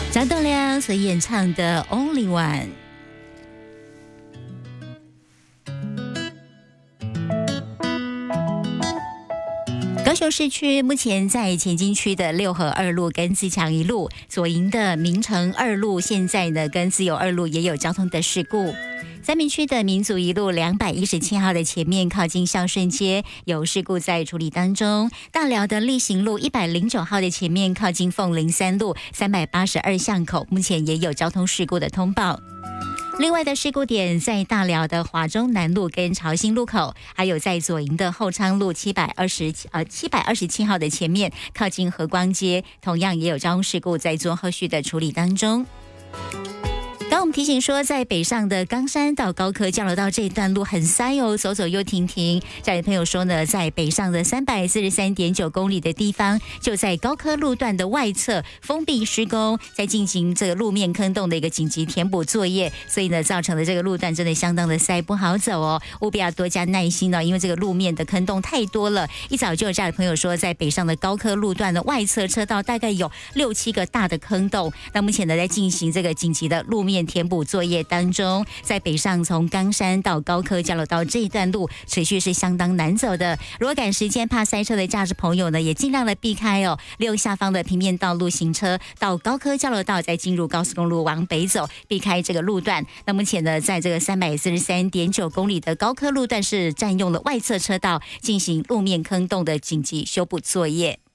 张栋梁所演唱的《Only One》。高雄市区目前在前进区的六合二路跟自强一路，左营的明城二路，现在呢跟自由二路也有交通的事故。三民区的民族一路217号的前面靠近孝顺街有事故在处理当中。大寮的力行路109号的前面靠近凤林3路382巷口，目前也有交通事故的通报。另外的事故点在大寮的华中南路跟潮兴路口，还有在左营的后昌路727号的前面靠近和光街，同样也有交通事故在做后续的处理当中。刚我们提醒说，在北上的冈山到高科交流道这一段路很塞哦，走走又停停。这位朋友说呢，在北上的343.9公里的地方，就在高科路段的外侧封闭施工，在进行这个路面坑洞的一个紧急填补作业，所以呢，造成的这个路段真的相当的塞，不好走哦，务必要多加耐心哦，因为这个路面的坑洞太多了。一早就有这样的朋友说，在北上的高科路段的外侧车道大概有6-7个大的坑洞，那目前呢，在进行这个紧急的路面填补作业当中，在北上从冈山到高科交流道这一段路持续是相当难走的。如果赶时间怕塞车的驾驶朋友呢，也尽量的避开哦，利用下方的平面道路行车到高科交流道，再进入高速公路往北走，避开这个路段。那目前呢，在这个343.9公里的高科路段是占用了外侧车道，进行路面坑洞的紧急修补作业。